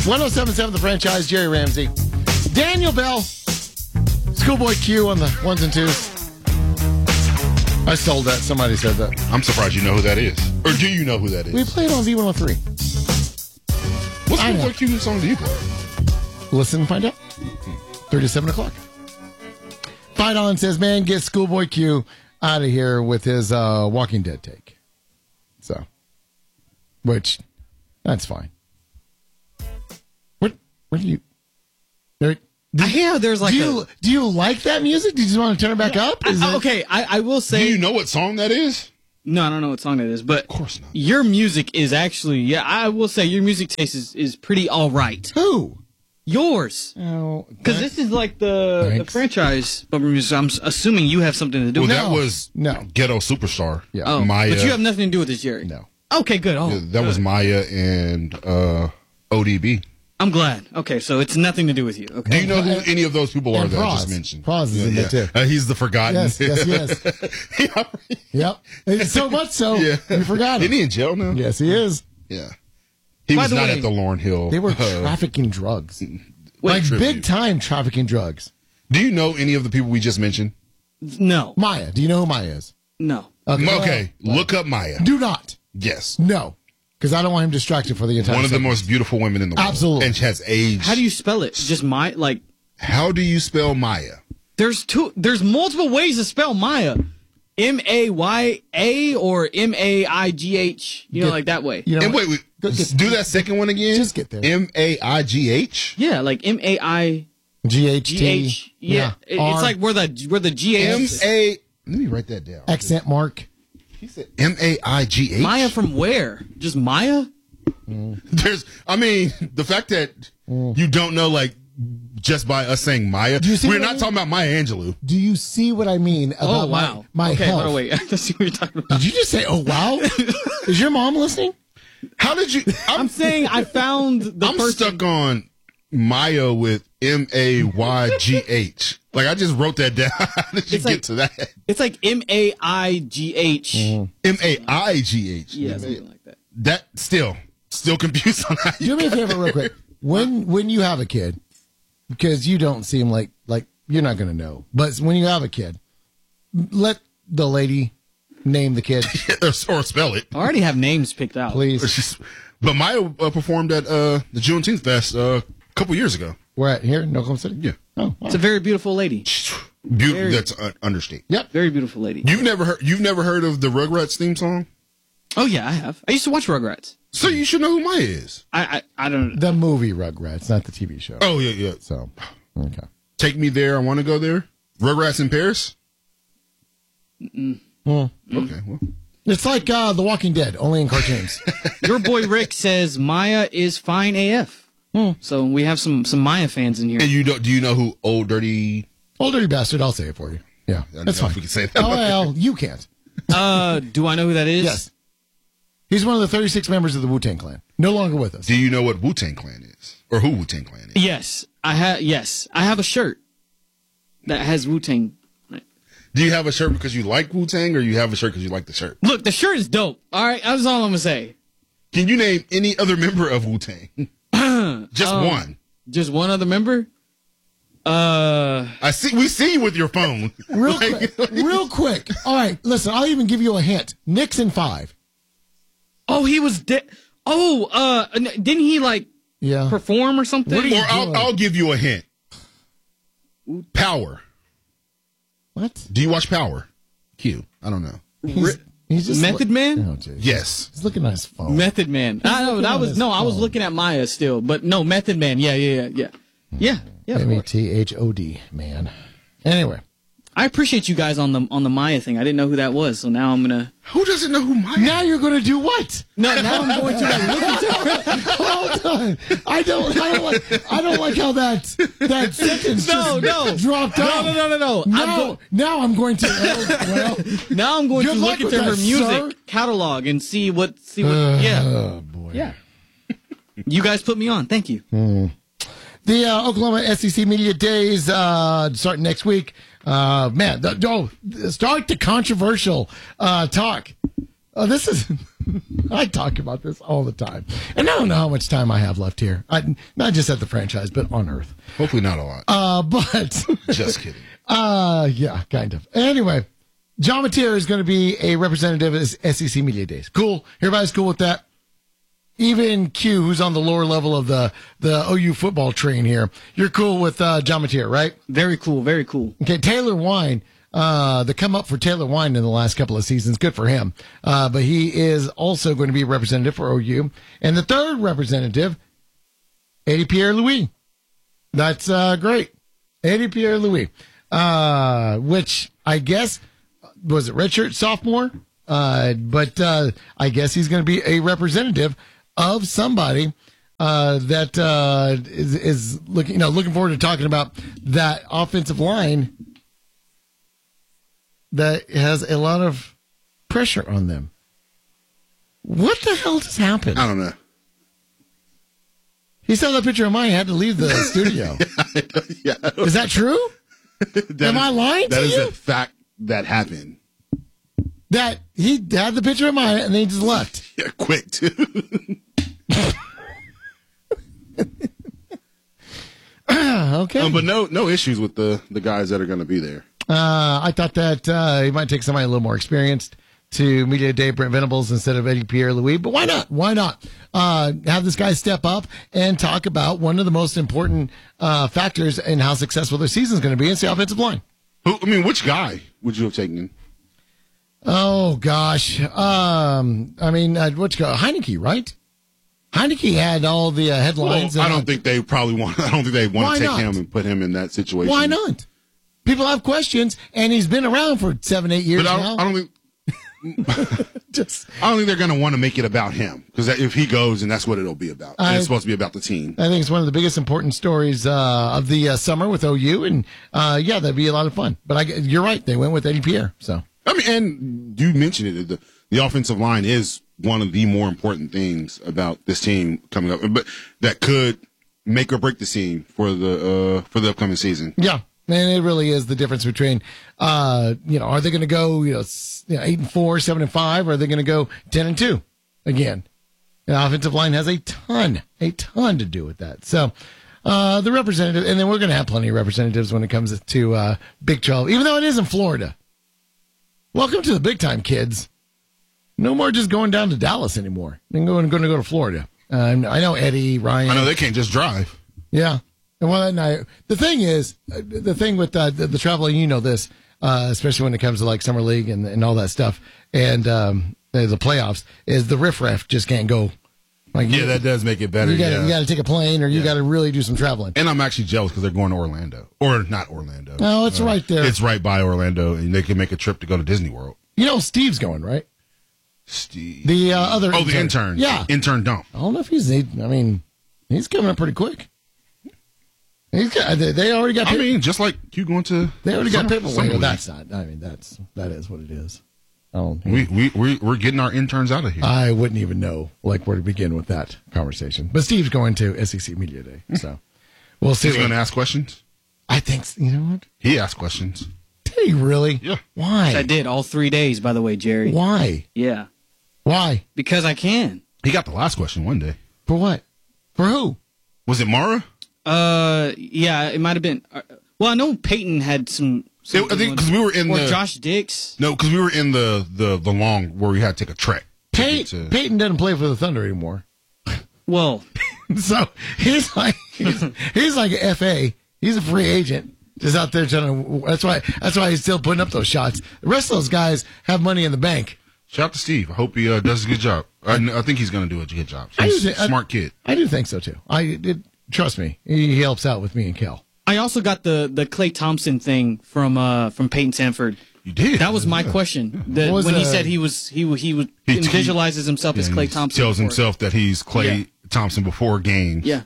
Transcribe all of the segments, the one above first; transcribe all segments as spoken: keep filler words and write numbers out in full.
one oh seven point seven The Franchise, Jerry Ramsey. Daniel Bell, Schoolboy Q on the ones and twos. I stole that. Somebody said that. I'm surprised you know who that is. Or do you know who that is? We played on V one oh three. What Schoolboy Q song do you play? Listen and find out. three to seven o'clock. Fight On says, man, get Schoolboy Q out of here with his uh, Walking Dead take. So, which, that's fine. What, what do you... There, I hear there's like do you, a... Do you like that music? Do you just want to turn it back up? Is I, it, okay, I, I will say... Do you know what song that is? No, I don't know what song that is, but... Of course not. Your music is actually... Yeah, I will say your music taste is, is pretty all right. Who? Yours. Oh, Because this is like the, the Thanks. franchise, but I'm assuming you have something to do Well, with that No. was No. Ghetto Superstar. Yeah. Oh, Maya. but you have nothing to do with this, Jerry. No. Okay, good. Oh, Yeah, that was good. Maya and uh, O D B. I'm glad. Okay, so it's nothing to do with you. Okay. Do you know who any of those people are And that I Proz. just mentioned? Proz is in there, too. Uh, he's the forgotten. Yes, yes, yes. Yep. And so much so, Yeah. you forgot Isn't him. he in jail now? Yes, he is. Yeah. He By was the not way, at the Lauryn Hill. They were uh, trafficking drugs. Wait, like tribute. big time trafficking drugs. Do you know any of the people we just mentioned? No, Maya, do you know who Maya is? no. Okay, Okay. look up Maya. Do not. Yes. No. Because I don't want him distracted for the entire One of the segment. most beautiful women in the world. Absolutely. And she has aged. How do you spell it? Just my like. How do you spell Maya? There's two. There's multiple ways to spell Maya. M A Y A or M A I G H. You know, Get- like that way. You know, And wait, wait Go- get- do that second one again. Just get there. M A I G H? Yeah, like M A I G H G T. H. Yeah, It- R, it's like where the where the G M H. A. Let me write that down. accent mark. He said M A I G H. Maya from where? Just Maya? There's, I mean, the fact that you don't know, like, just by us saying Maya, you see we're what I not mean? talking about Maya Angelou. Do you see what I mean about Oh wow. my, my okay, health? hold on, wait. I see what you're talking about. Did you just say, oh, wow? Is your mom listening? How did you? I'm, I'm saying I found the I'm person. stuck on Maya with M A Y G H. Like, I just wrote that down. How did you It's get like- to that? It's like M A I G H. Mm-hmm. M A I G H. Yeah, something like that. That still, still confused on how Do me a favor real quick. When when you have a kid, because you don't seem like, like you're not going to know, but when you have a kid, let the lady name the kid, or, or spell it. I already have names picked out. Or please. she's- But Maya uh, performed at uh, the Juneteenth Fest uh, a couple years ago. We're at here, in Oklahoma City? Yeah. Oh, wow. It's a very beautiful lady. Beautiful. Very- That's uh, understatement. Yep. Very beautiful lady. You've never heard. You've never heard of the Rugrats theme song. Oh yeah, I have. I used to watch Rugrats. So you should know who Maya is. I I, I don't. The movie Rugrats, not the T V show. Oh yeah, yeah. So, okay. Take me there. I want to go there. Rugrats in Paris. Hmm. Okay. Well, It's like uh, The Walking Dead, only in cartoons. Your boy Rick says Maya is fine A F. So we have some some Maya fans in here. and you don't? Do you know who Old Dirty? Old dirty bastard, I'll say it for you. Yeah, I don't that's know fine. if we can say that. Oh, well, you can't. Uh, do I know who that is? Yes. He's one of the thirty-six members of the Wu-Tang Clan. No longer with us. Do you know what Wu Tang Clan is, or who Wu Tang Clan is? Yes, I have. Yes, I have a shirt that has Wu Tang. Do you have a shirt because you like Wu Tang, or you have a shirt because you like the shirt? Look, the shirt is dope. All right, that's all I'm gonna say. Can you name any other member of Wu Tang? Just Um, one. Just one other member. Uh, I see. We see you with your phone. Real Like- quick. Real quick. All right, listen, I'll even give you a hint. Nixon five. oh, he was dead. Oh, uh, n- didn't he like Yeah. perform or something? What are you Or I'll, doing? I'll give you a hint. Power. What? Do you watch Power? Q. I don't know. He's, he's just Method look- Man? Oh, geez. Yes. He's looking at his phone. Method Man. I know looking that on was his no. I was phone. looking at Maya still, but no Method Man. Yeah, yeah, yeah, yeah, yeah, yeah. of M E course. T H O D, man. Anyway. I appreciate you guys on the on the Maya thing. I didn't know who that was, so now I'm gonna. Who doesn't know who Maya? Now you're going to do what? No, now I'm going to like, look into. Hold on. I don't, I don't like, I don't like how that, that sentence No, just no. dropped No, off. no, no, no, no. I'm Now, go- now I'm going to, oh, well, Now I'm going Good to luck look with into her that, music sir. catalog and see what see what. yeah, oh, boy. yeah. You guys put me on. Thank you. The uh, Oklahoma S E C Media Days uh, starting next week. Uh, man, the, oh, start the controversial uh, talk. Oh, this is I talk about this all the time. And I don't know how much time I have left here. I, not just at the franchise, but on Earth. Hopefully not a lot. Uh, but. Just kidding. Uh, yeah, kind of. Anyway, John Mateer is going to be a representative at S E C Media Days. Cool. Everybody's cool with that. Even Q, who's on the lower level of the, the O U football train here, you're cool with uh, John Mateer, right? Very cool, very cool. Okay, Taylor Wine, uh, the come up for Taylor Wine in the last couple of seasons, good for him. Uh, but he is also going to be a representative for O U. And the third representative, Eddie Pierre-Louis. That's uh, great. Eddie Pierre-Louis, uh, which I guess, was it redshirt sophomore? Uh, but uh, I guess he's going to be a representative of somebody uh, that uh, is, is looking, you know, looking forward to talking about that offensive line that has a lot of pressure on them. What the hell just happened? I don't know. He saw that picture of mine. Had to leave the studio. yeah, Is that true? that Am is, I lying That to is you? a fact that happened. That he had the picture of mine and then he just left. Yeah, quick too. Okay. Um, but no, no issues with the the guys that are going to be there. Uh, I thought that uh, he might take somebody a little more experienced to Media Day, Brent Venables, instead of Eddie Pierre-Louis. But why not? Why not? Uh, have this guy step up and talk about one of the most important uh, factors in how successful their season is going to be. It's the offensive line. Who? I mean, which guy would you have taken? Oh, gosh. Um, I mean, uh, what you call Heineke, right? Heineke had all the uh, headlines. Well, I and, don't think they probably want. I don't think they Why want to take not? him and put him in that situation. Why not? People have questions, and he's been around for seven, eight years But I now. don't, I don't think. Just, I don't think they're going to want to make it about him because if he goes, then that's what it'll be about. And I- it's supposed to be about the team. I think it's one of the biggest important stories uh, of the uh, summer with O U, and uh, yeah, that'd be a lot of fun. But I, you're right; they went with Eddie Pierre. So I mean, and you mentioned it. The, the offensive line is one of the more important things about this team coming up, but that could make or break the team for the uh, for the upcoming season. yeah, and it really is the difference between, uh, you know, are they going to go, you know, s- you know, eight and four, seven and five, or are they going to go ten and two again? The offensive line has a ton, a ton to do with that. So. Uh, the representative, and then we're going to have plenty of representatives when it comes to uh, Big twelve, even though it is in Florida. Welcome to the big time, kids. No more just going down to Dallas anymore. They're going, going to go to Florida. Uh, I know Eddie, Ryan. I know they can't just drive. Yeah. And well, and I, the thing is, uh, the thing with uh, the, the traveling, you know this, uh, especially when it comes to like summer league and, and all that stuff, and um, the, the playoffs, is the riffraff just can't go. Like, Yeah, you, that does make it better. you got yeah. you got to take a plane, or you Yeah. got to really do some traveling. And I'm actually jealous because they're going to Orlando, or not Orlando. No, it's right there. It's right by Orlando, and they can make a trip to go to Disney World. You know, Steve's going, right? Steve. The uh, other oh, the intern. Yeah. Intern dump. I don't know if he's. He, I mean, he's coming up pretty quick. He's got, they, they already got. I paper- mean, just like you going to. they already got summer- paperwork. summer Well, league. that's not. I mean, that's that is what it is. Oh, We, we, we, we're getting our interns out of here. I wouldn't even know like where to begin with that conversation. But Steve's going to S E C Media Day, so we'll see. Is he what- going to ask questions? I think you know what? He asked questions. Did he really? Yeah. Why? I did all three days, by the way, Jerry. Why? Yeah, Why? because I can. He got the last question one day. For what? For who? Was it Mara? Uh, yeah, it might have been. Uh, well, I know Peyton had some. some It- I think because we were in or the. Josh Dix. No, because we were in the, the, the long where we had to take a trek. to Pey- get to- Peyton doesn't play for the Thunder anymore. Well, So he's like he's, he's like an F A. He's a free agent, just out there trying to. That's why. That's why he's still putting up those shots. The rest of those guys have money in the bank. Shout out to Steve. I hope he uh, does a good job. I, I think he's going to do a good job. I He's do a thi- I- smart kid. I do think so too. I it, trust me. He, he helps out with me and Kel. I also got the the Clay Thompson thing from uh from Peyton Sanford. You did. That was my question. The, What was when he the- said he was he w- he, was, He- he visualizes himself as Yeah, Clay he Thompson. tells before. himself that he's Clay Yeah. Thompson before games. Yeah.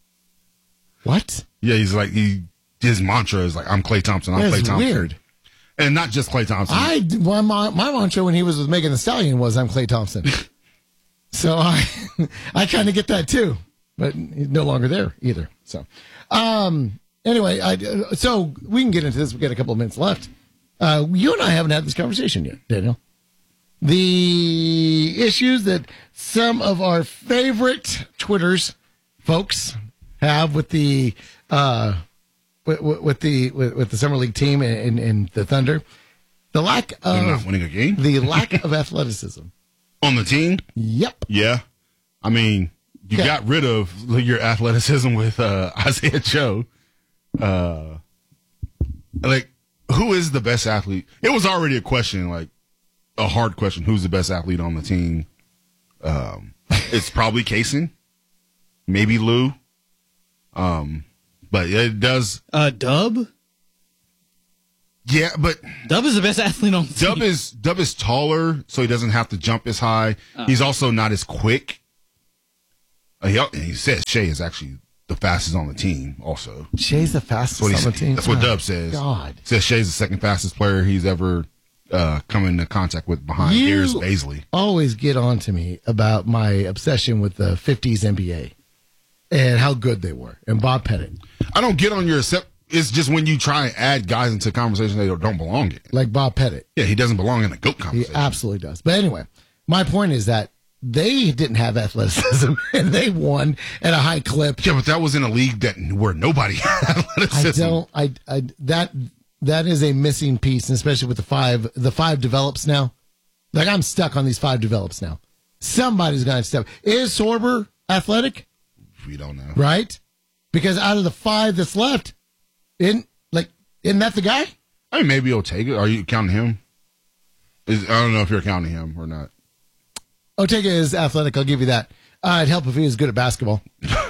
What? Yeah, he's like he his mantra is like I'm Clay Thompson. I'm Clay That's Thompson. weird. And not just Clay Thompson. I my my my mantra when he was with Megan Thee Stallion was I'm Clay Thompson. So I I kind of get that too, but he's no longer there either. So um anyway, I so we can get into this. We got a couple of minutes left. Uh, you and I haven't had this conversation yet, Daniel. the issues that some of our favorite Twitters folks have with the uh, with, with the with, with the summer league team and, and the Thunder, the lack of They're not winning a game. the lack of athleticism On the team? Yep. Yeah. I mean, you Okay. got rid of your athleticism with uh, Isaiah Joe. Uh, like, who is the best athlete? It was already a question, like a hard question. Who's the best athlete on the team? Um, it's probably Kaysen, maybe Lou. Um, but it does. Uh, Dub? Yeah, but Dub is the best athlete on the team. Dub is Dub is taller, so he doesn't have to jump as high. Oh. He's also not as quick. Uh, he, he says Shea is actually the fastest on the team. Also, Shea's the fastest That's what, on the he, team. that's what Oh, Dub says. God. He says Shea's the second fastest player he's ever uh, come into contact with behind You- Darius Baisley. Always get on to me about my obsession with the fifties N B A and how good they were, and Bob Pettit. I don't get on your accept. It's just when you try and add guys into conversations they don't belong in. Like Bob Pettit. Yeah, he doesn't belong in a GOAT He conversation. absolutely does. But anyway, my point is that they didn't have athleticism and they won at a high clip. Yeah, but that was in a league that where nobody had I athleticism. don't I I that that is a missing piece, and especially with the five the five develops now. Like I'm stuck on these five develops now. Somebody's gonna step. Is Sorber athletic? We don't know. Right? Because out of the five that's left, isn't like isn't that the guy? I mean, maybe Ortega. Are you counting him? Is, I don't know if you're counting him or not. Ortega is athletic, I'll give you that. Uh, it'd help if he was good at basketball.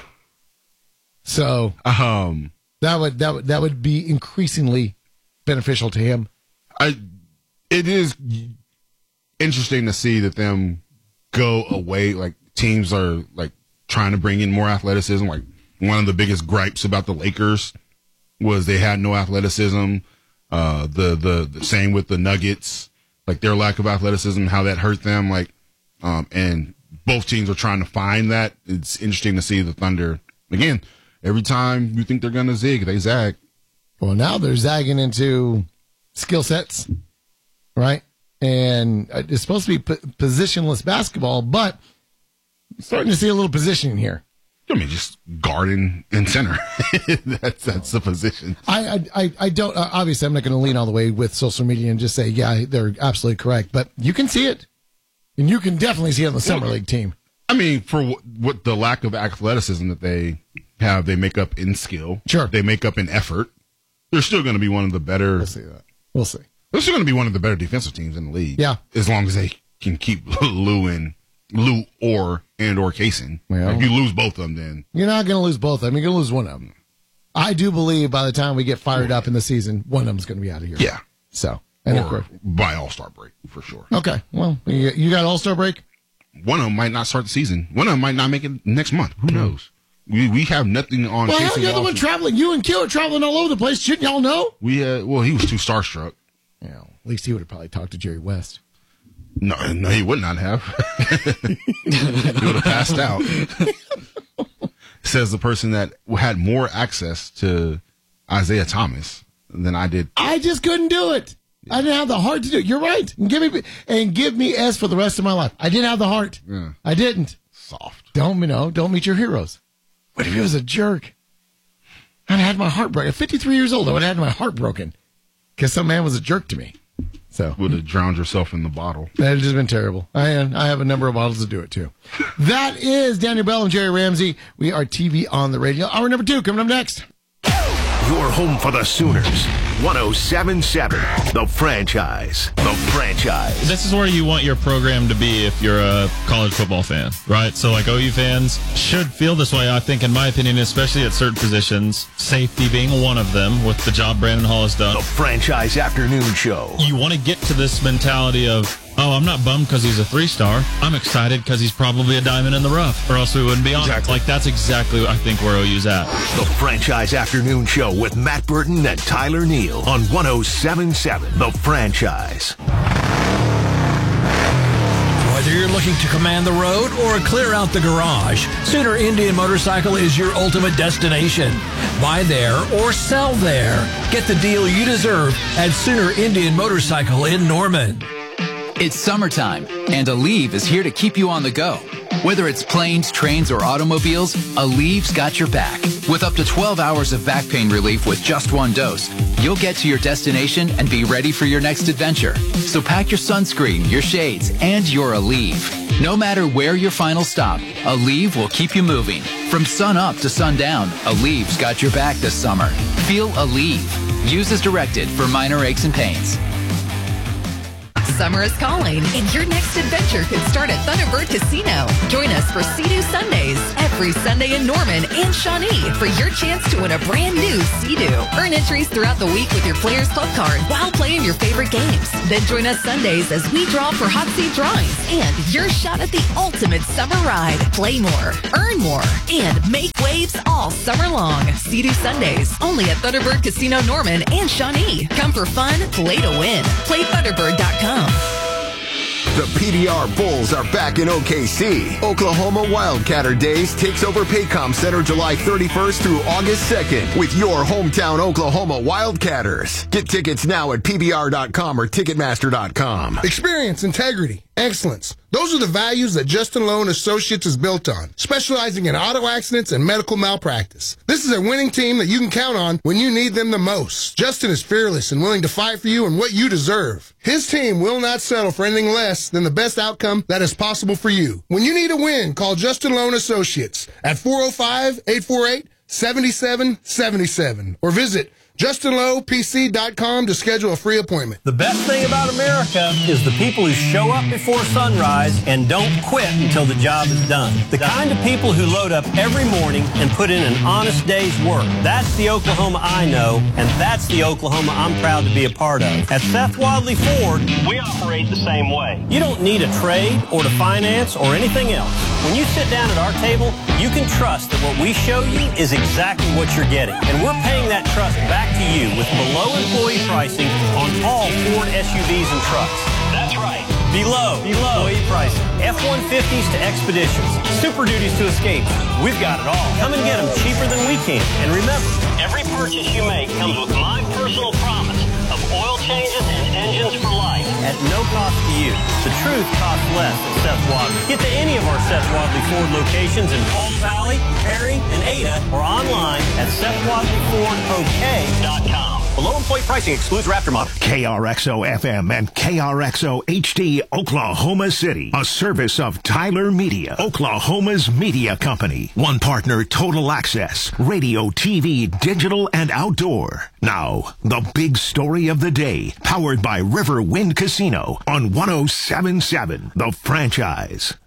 So Um, that would that would that would be increasingly beneficial to him. I. It is interesting to see that them go away. Like teams are like trying to bring in more athleticism. Like one of the biggest gripes about the Lakers was they had no athleticism. Uh, the the the same with the Nuggets. Like their lack of athleticism, how that hurt them. Like, um, and both teams are trying to find that. It's interesting to see the Thunder again. Every time you think they're gonna zig, they zag. Well, now they're zagging into skill sets, right? And it's supposed to be p- positionless basketball, but I'm starting to see a little positioning here. I mean, just guarding and center. that's that's the position. I I, I, I don't, uh, obviously, I'm not going to lean all the way with social media and just say, yeah, they're absolutely correct, but you can see it. And you can definitely see it on the Summer League team. I mean, for what, what the lack of athleticism that they have, they make up in skill. Sure. They make up in effort. They're still going to be one of the better. We'll see that. We'll see. They're still going to be one of the better defensive teams in the league. Yeah. As long as they can keep Lou and Lou or and or Kaysen. Well- if you lose both of them, then You're not going to lose both of them. You're going to lose one of them. I do believe by the time we get fired up in the season, one of them's going to be out of here. yeah. So, and of Or course. by All Star break for sure. Okay. Well, you you got All Star break? One of them might not start the season. One of them might not make it next month. Who knows? We we have nothing on. Well, Casey hell, you're the one Lawson. traveling. You and Q are traveling all over the place. Shouldn't y'all know? We uh, well, he was too starstruck. Yeah. At least he would have probably talked to Jerry West. No, no, he would not have. He would have passed out. Says the person that had more access to Isaiah Thomas than I did. I just couldn't do it. I didn't have the heart to do it. You're right. And give me and give me S for the rest of my life. I didn't have the heart. Yeah. I didn't. Soft. Don't you know? Don't meet your heroes. What if he was a jerk? I'd had my heart broken. At fifty-three years old, I would have had my heart broken because some man was a jerk to me. So Would have drowned yourself in the bottle. that has just been terrible. I I have a number of bottles to do it too. That is Daniel Bell and Jerry Ramsey. We are T V on the radio. Hour number two coming up next. Your home for the Sooners. one oh seven point seven. The Franchise. The Franchise. This is where you want your program to be if you're a college football fan, right? So, like, O U fans should feel this way, I think, in my opinion, especially at certain positions, safety being one of them with the job Brandon Hall has done. The Franchise Afternoon Show. You want to get to this mentality of, oh, I'm not bummed because he's a three-star. I'm excited because he's probably a diamond in the rough, or else we wouldn't be on. Exactly. Like, that's exactly, I think, where O U's at. The Franchise Afternoon Show with Matt Burton and Tyler Neal on one oh seven point seven. The Franchise. Whether you're looking to command the road or clear out the garage, Sooner Indian Motorcycle is your ultimate destination. Buy there or sell there. Get the deal you deserve at Sooner Indian Motorcycle in Norman. It's summertime, and Aleve is here to keep you on the go. Whether it's planes, trains, or automobiles, Aleve's got your back. With up to twelve hours of back pain relief with just one dose, you'll get to your destination and be ready for your next adventure. So pack your sunscreen, your shades, and your Aleve. No matter where your final stop, Aleve will keep you moving. From sun up to sundown, Aleve's got your back this summer. Feel Aleve. Use as directed for minor aches and pains. Summer is calling, and your next adventure could start at Thunderbird Casino. Join us for Sea-Doo Sundays every Sunday in Norman and Shawnee for your chance to win a brand new Sea-Doo. Earn entries throughout the week with your Players Club card while playing your favorite games. Then join us Sundays as we draw for hot seat drawings and your shot at the ultimate summer ride. Play more, earn more, and make waves all summer long. Sea-Doo Sundays only at Thunderbird Casino Norman and Shawnee. Come for fun, play to win. Play Thunderbird dot com. The P D R Bulls are back in O K C. Oklahoma Wildcatter Days takes over Paycom Center July thirty-first through August second with your hometown Oklahoma Wildcatters. Get tickets now at P B R dot com or Ticketmaster dot com. Experience, integrity, excellence. Those are the values that Justin Loan Associates is built on, specializing in auto accidents and medical malpractice. This is a winning team that you can count on when you need them the most. Justin is fearless and willing to fight for you and what you deserve. His team will not settle for anything less than the best outcome that is possible for you. When you need a win, call Justin Loan Associates at four oh five, eight four eight, seven seven seven seven or visit Justin Low P C dot com to schedule a free appointment. The best thing about America is the people who show up before sunrise and don't quit until the job is done. The kind of people who load up every morning and put in an honest day's work. That's the Oklahoma I know, and that's the Oklahoma I'm proud to be a part of. At Seth Wadley Ford, we operate the same way. You don't need a trade or to finance or anything else. When you sit down at our table, you can trust that what we show you is exactly what you're getting. And we're paying that trust back to you with below employee pricing on all Ford S U Vs and trucks. That's right. Below, below employee pricing. F one fifties to Expeditions. Super Duties to Escapes. We've got it all. Come and get them cheaper than we can. And remember, every purchase you make comes with my personal promise of oil changes and engines for life. At no cost to you. The truth costs less at Seth Wadley. Get to any of our Seth Wadley Ford locations in Palm Valley, Perry, and Ada, or online at Seth Wadley Ford O K dot com. Below employee pricing excludes Raptor model. K R X O F M and K R X O H D, Oklahoma City. A service of Tyler Media, Oklahoma's media company. One partner, Total Access, radio, T V, digital, and outdoor. Now, the big story of the day, powered by River Wind Casino on one oh seven point seven, The Franchise.